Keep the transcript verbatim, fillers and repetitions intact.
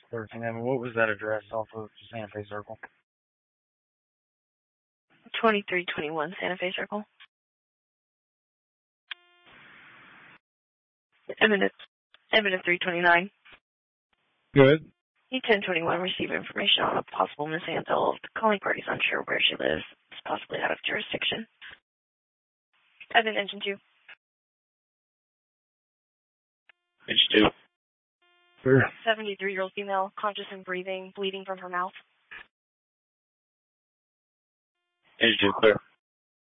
thirteen. I mean, what was that address off of Santa Fe Circle? twenty-three twenty-one Santa Fe Circle. Eminent, Eminent three twenty-nine. Good. E ten twenty-one, receive information on a possible mishandle. The calling party is unsure where she lives. It's possibly out of jurisdiction. Evan, engine two. Engine two. Sure. seventy-three-year-old female, conscious and breathing, bleeding from her mouth. Engine two, clear.